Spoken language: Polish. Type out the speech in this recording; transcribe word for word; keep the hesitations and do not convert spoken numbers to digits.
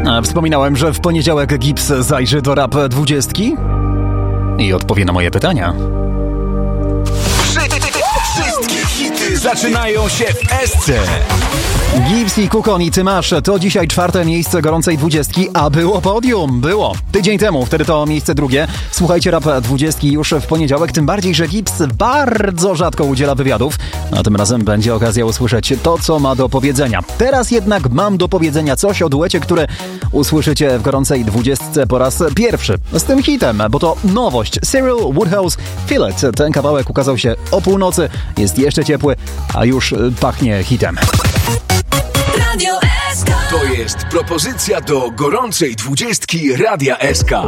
Wspominałem, że w poniedziałek Gibbs zajrzy do Rap dwudziestki i odpowie na moje pytania. Wszystkie hity zaczynają się w Esce. Gibbs i Kukon i Tymasz to dzisiaj czwarte miejsce gorącej dwudziestki, a było podium, było. Tydzień temu, wtedy to miejsce drugie. Słuchajcie Rap dwudziestki już w poniedziałek, tym bardziej, że Gibbs bardzo rzadko udziela wywiadów, a tym razem będzie okazja usłyszeć to, co ma do powiedzenia. Teraz jednak mam do powiedzenia coś o duecie, które usłyszycie w gorącej dwudziestce po raz pierwszy. Z tym hitem, bo to nowość. Cyril Woodhouse Feel It. Ten kawałek ukazał się o północy, jest jeszcze ciepły, a już pachnie hitem. To jest propozycja do gorącej dwudziestki Radia S K.